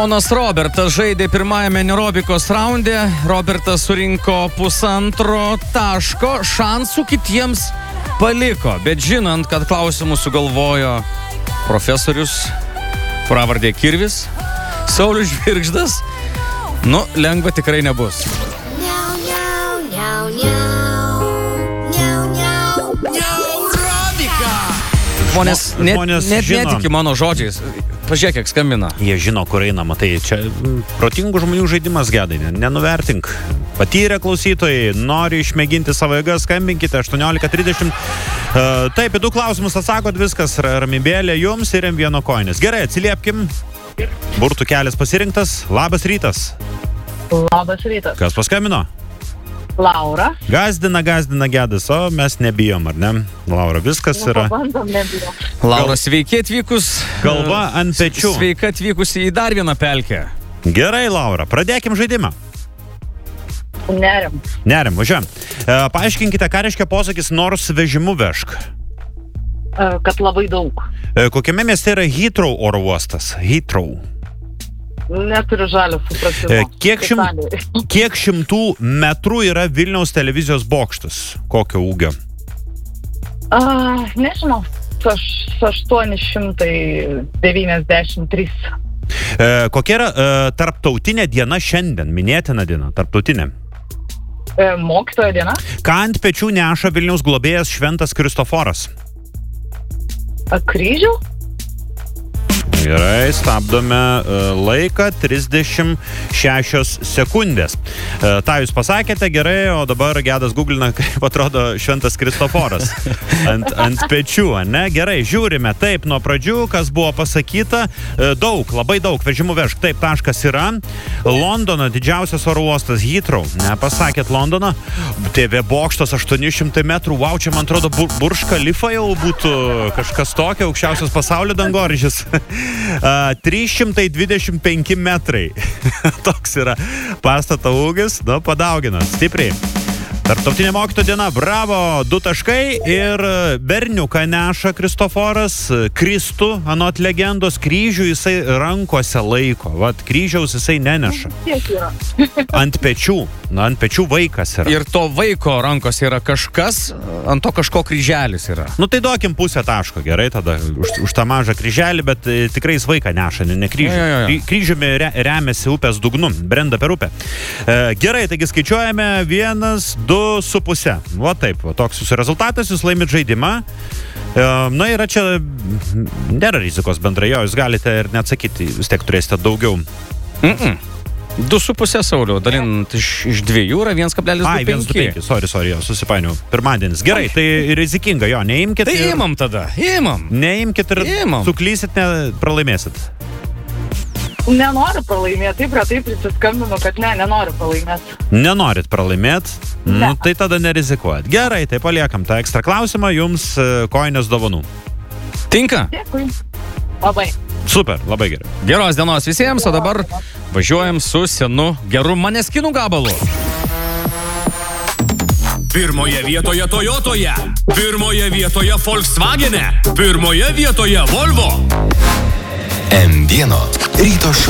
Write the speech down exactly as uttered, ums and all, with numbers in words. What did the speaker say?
Jaunas Robertas žaidė pirmajame aerobikos raunde. Robertas surinko pusantro taško, šansų kitiems paliko. Bet žinant, kad klausimus sugalvojo profesorius, pravardė Kirvis, Saulius Žvirgždas, nu, lengva tikrai nebus. Žmonės net, Žmonės net žino. netiki mano žodžiais. Pažiūrėk, kiek skambina. Jie žino, kur eina, matai, čia protingų žmonių žaidimas, Gedai, nenuvertink. Patyrę klausytojai, nori išmėginti savo jėgas, skambinkite aštuoniolika trisdešimt. Uh, taip, į du klausimus atsakot, viskas ramybėlė jums ir M vieno koinės. Gerai, atsiliepkim. Burtų kelias pasirinktas. Labas rytas. Labas rytas. Kas paskambino? Laura. Gazdina, gazdina Gedas, o mes nebijom, ar ne? Laura, viskas Nu, yra. pabandom, nebijom. Laura, sveiki atvykus. Galva ant pečių. Sveika atvykus į dar vieną pelkę. Gerai, Laura, pradėkim žaidimą. Nerim. Nerim, važiuojam. E, paaiškinkite, ką reiškia posakis nors vežimu vežk. E, Kad labai daug. E, kokiame mieste yra Heathrow oro uostas? Heathrow. Neturiu žalio supratimo. E, kiek, šim, Detaliai. kiek šimtų metrų yra Vilniaus televizijos bokštas? Kokio ūgio? A, nežinau. Aš aštuoni šimtai devyniasdešimt trys. E, kokia yra e, tarptautinė diena šiandien? Minėtina diena, tarptautinė. E, mokytojo diena. Ką ant pečių neša Vilniaus globėjas Šventas Kristoforas? A, kryžių. Gerai, stabdome laiką, trisdešimt šešios sekundės. Ta jūs pasakėte, gerai, o dabar Gedas googlina, kaip atrodo Šventas Kristoforas ant, ant pečių, ne? Gerai, žiūrime, taip, nuo pradžių, kas buvo pasakyta, daug, labai daug, vežimų vežk, taip, taškas yra. Londono didžiausias oro uostas Heathrow, nepasakėt Londono, T V bokštas aštuoni šimtai metrų, wow, čia man atrodo Bur Burj Khalifa jau būtų kažkas tokio, aukščiausias pasaulio dangoraižis. Uh, trys šimtai dvidešimt penki metrai. Toks yra pastato ūgis, nu, padauginat, stipriai. Tarptautinė mokytojo diena, bravo, du taškai ir berniuką neša Kristoforas, Kristų, anot legendos, kryžių jisai rankose laiko, vat, kryžiaus jisai neneša. Tiek yra. Ant pečių, na, ant pečių vaikas yra. Ir to vaiko rankose yra kažkas, ant to kažko kryželis yra. Nu tai duokim pusę taško, gerai, tada už, už tą mažą kryželį, bet e, tikrai jis vaiką neša, ne, ne kryžių. Jo, jo, jo. Kry, kryžiumi re, remiasi upės dugnu, brenda per upę. E, gerai, taigi skaičiuojame vienas, du su pusė. Va taip, va, toks jūsų rezultatas, jūs laimit žaidimą. E, na yra čia, nėra rizikos bendrai, jo, jūs galite ir neatsakyti, vis tiek turėsite daugiau. Mm -mm. Du su pusė, Sauliau, dalint iš, iš dviejų yra vienas kablelis Ai, vienas du penki, sorry, sorry, jo, susipainiau. Pirmadienis. Gerai, tai rizikinga, jo, neimkit. Tai ir- imam tada, imam. Neimkit ir Imam. suklysit, ne, pralaimėsit. Nenoriu pralaimėti. Taip, retai prisiskambinu, kad ne, nenoriu pralaimėti. Nenorit pralaimėti, nu, Ne. tai tada nerizikuojat. Gerai, tai paliekam tą ekstra klausimą, jums e, koinės dovanų. Tinka? Dėkui. Labai. Super, labai gerai. Geros dienos visiems, o dabar važiuojam su senu geru Maneskinų gabalu. Pirmoje vietoje Toyotoje, pirmoje vietoje Volkswagene, pirmoje vietoje Volvo. M vieno ryto šou.